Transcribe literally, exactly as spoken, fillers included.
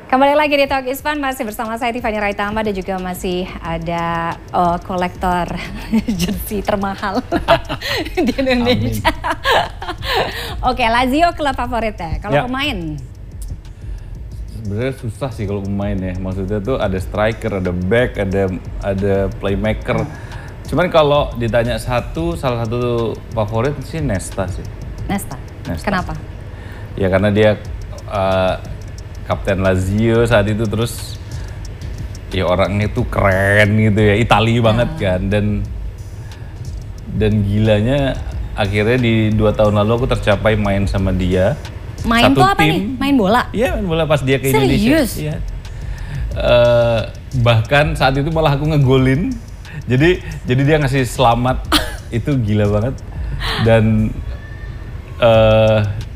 Kembali lagi di Talk is Fun, masih bersama saya Tiffany Raitama dan juga masih ada oh, kolektor jersey termahal di Indonesia. Oke, Lazio klub favoritnya. Kalau Ya. pemain? Sebenarnya susah sih kalau pemain ya. Maksudnya tuh ada striker, ada back, ada ada playmaker. Cuman kalau ditanya satu, salah satu favorit sih Nesta sih. Nesta. Nesta. Kenapa? Ya karena dia uh, kapten Lazio saat itu, terus ya orangnya tuh keren gitu ya, Itali banget kan, dan dan gilanya akhirnya di dua tahun lalu aku tercapai main sama dia. Main satu tuh apa tim. nih? Main bola? Iya, main bola pas dia ke Serius? Indonesia. Iya. Uh, bahkan saat itu malah aku ngegolin. Jadi jadi dia ngasih selamat itu gila banget. Dan uh,